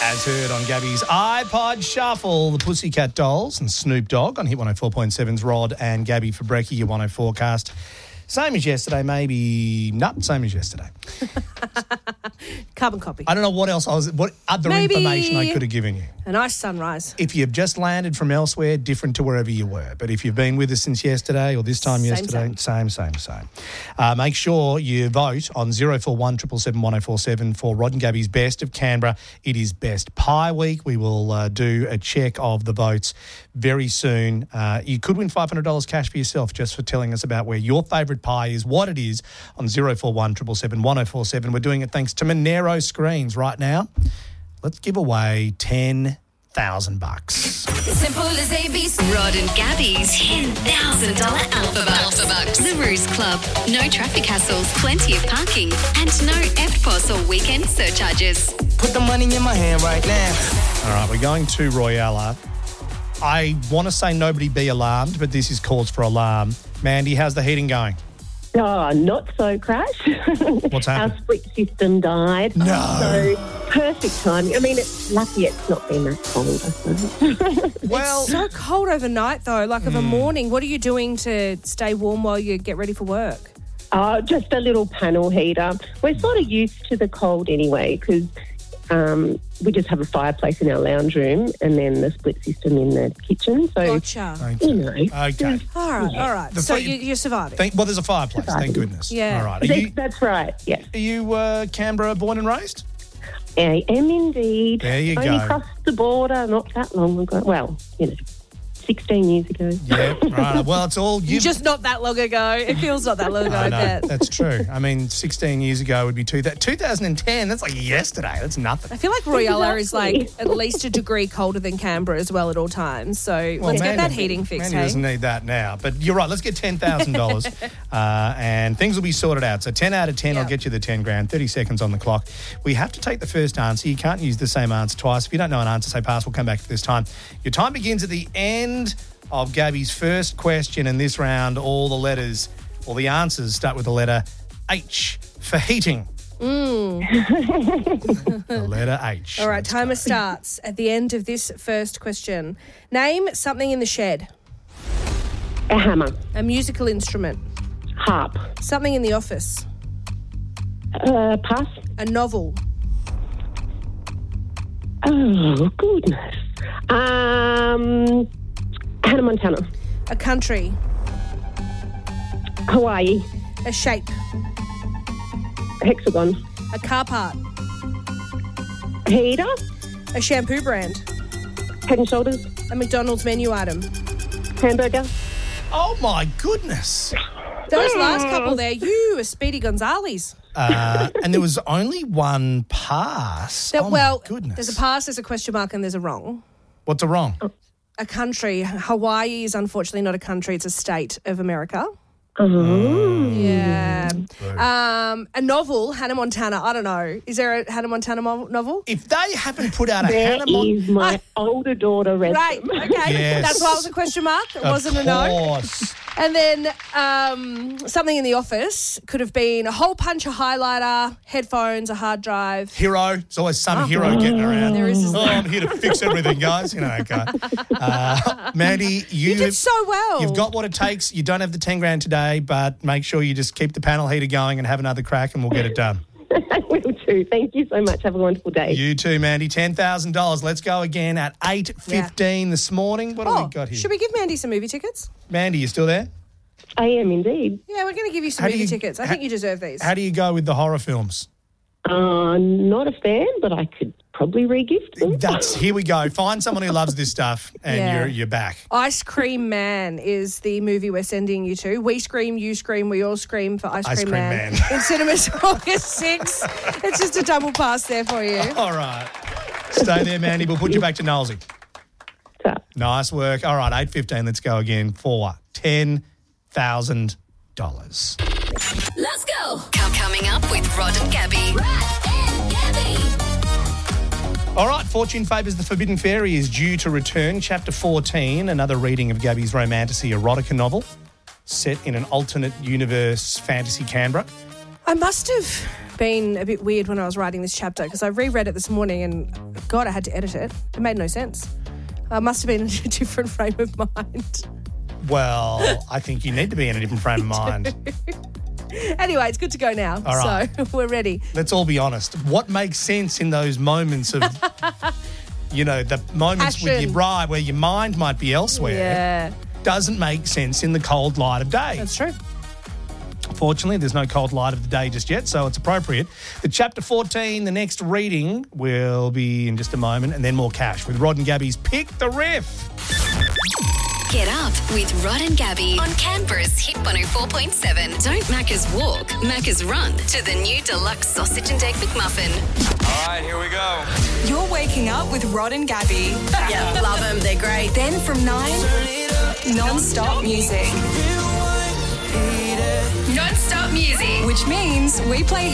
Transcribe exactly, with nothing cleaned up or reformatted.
As heard on Gabby's iPod Shuffle, the Pussycat Dolls and Snoop Dogg on Hit one oh four point seven's Rod and Gabby for Brekkie, your one oh forecast. Same as yesterday, maybe not same as yesterday. Carbon copy. I don't know what else I was, what other Maybe information I could have given you. A nice sunrise. If you've just landed from elsewhere, different to wherever you were. But if you've been with us since yesterday or this time Same, yesterday, same, same, same. Uh, make sure you vote on oh four one, seven seven seven, one oh four seven for Rod and Gabby's Best of Canberra. It is Best Pie Week. We will uh, do a check of the votes very soon. Uh, you could win five hundred dollars cash for yourself just for telling us about where your favourite pie is, what it is, on oh four one, seven seven seven, one oh four seven. We're doing it thanks to Monero Screens right now. Let's give away ten thousand bucks. Simple as A B C. Rod and Gabby's ten thousand dollars Alpha Bucks. Alpha Bucks. The Ruse Club. No traffic hassles, plenty of parking, and no E F T P O S or weekend surcharges. Put the money in my hand right now. All right, we're going to Royalla. I want to say nobody be alarmed, but this is cause for alarm. Mandy, how's the heating going? Oh, not so, Crash. What's happened? Our split system died. No. So, perfect timing. I mean, it's lucky it's not been that cold, I suppose. Well, It's so cold overnight, though, like of a morning. What are you doing to stay warm while you get ready for work? uh, just a little panel heater. We're sort of used to the cold anyway because um, we just have a fireplace in our lounge room and then the split system in the kitchen. So, Gotcha. you know. okay. All right, all right. The So fi- you, you're surviving. Thank, well, there's a fireplace, thank Surviving. goodness. Yeah. All right. Are That's, you, that's right, yes. are you uh, Canberra born and raised? I am indeed. There you Only go. crossed the border not that long ago. Well, you know, sixteen years ago. Yeah, right. Well, it's all you. Just not that long ago. It feels not that long ago, I I know, bet. that's true. I mean, sixteen years ago would be two, two thousand ten. That's like yesterday. That's nothing. I feel like Royalla is like Exactly. at least a degree colder than Canberra as well at all times. So Well, let's Mandy- get that heating fixed, Mandy hey? doesn't need that now. But you're right. Let's get ten thousand dollars uh, and things will be sorted out. So ten out of ten, I'll Yep. get you the ten grand. thirty seconds on the clock. We have to take the first answer. You can't use the same answer twice. If you don't know an answer, say pass. We'll come back for this time. Your time begins at the end of Gabby's first question. In this round, all the letters or the answers start with the letter H for heating. The letter H. All right, Let's timer go. starts at the end of this first question. Name something in the shed. A hammer, A musical instrument. harp, Something in the office. uh, pass. A novel. Oh, goodness. Um, Hannah Montana, A country. Hawaii, A shape. hexagon, A car part. heater, A shampoo brand. Head and Shoulders, A McDonald's menu item. hamburger. Oh, my goodness. Those last couple there, you are Speedy Gonzales. Uh, and there was only one pass. That, oh, well, my goodness. there's a pass, there's a question mark, and there's a wrong. What's a wrong? A country. Hawaii is unfortunately not a country, it's a state of America. Oh. Yeah. Um, a novel, Hannah Montana. I don't know. Is there a Hannah Montana mo- novel? If they haven't put out a There Hannah Mon- is my older daughter, read Right. them. Okay. Yes. That's why it was a question mark. It Of wasn't a no. course. And then um, something in the office could have been a hole punch, a highlighter, headphones, a hard drive. Hero. There's always some hero getting around. There is. Oh, I'm here to fix everything, guys. You know, okay. Uh, Mandy, you, You did so well. You've got what it takes. You don't have the ten grand today, but make sure you just keep the panel heater going and have another crack and we'll get it done. I will too. Thank you so much. Have a wonderful day. You too, Mandy. ten thousand dollars. Let's go again at eight fifteen this morning. What have Oh, we got here? should we give Mandy some movie tickets? Mandy, you still there? I am indeed. Yeah, we're going to give you some How do movie you- tickets. I how- think you deserve these. How do you go with the horror films? Uh, not a fan, but I could probably re-gift them. That's here we go. Find someone who loves this stuff, and Yeah. you're you're back. Ice Cream Man is the movie we're sending you to. We scream, you scream, we all scream for Ice, Ice Cream, Cream Man. Man. In cinemas August sixth. It's just a double pass there for you. All right, stay there, Mandy. We'll put you back to Knowlesy. So, Nice work. All right, eight fifteen. Let's go again for ten thousand dollars. Let's go. Com- Coming up with Rod and Gabby. Rod and Gabby. All right, Fortune Favours the Forbidden Fairy is due to return. Chapter fourteen, another reading of Gabby's romantasy erotica novel set in an alternate universe fantasy Canberra. I must have been a bit weird when I was writing this chapter because I reread it this morning and, God, I had to edit it. It made no sense. I must have been in a different frame of mind. Well, I think you need to be in a different frame of mind. Anyway, it's good to go now. All right. So we're ready. Let's all be honest. What makes sense in those moments of, you know, the moments with Passion. your right where your mind might be elsewhere Yeah, doesn't make sense in the cold light of day. that's true. Fortunately, there's no cold light of the day just yet, so it's appropriate. The chapter fourteen, the next reading, will be in just a moment, and then more cash with Rod and Gabby's Pick the Riff. Get up with Rod and Gabby on Canberra's Hit one oh four point seven. Don't Macca's walk, Macca's run to the new deluxe sausage and egg McMuffin. All right, here we go. You're waking up with Rod and Gabby. Yeah, love them. They're great. Then from nine, non-stop music. Non-stop music. Which means we play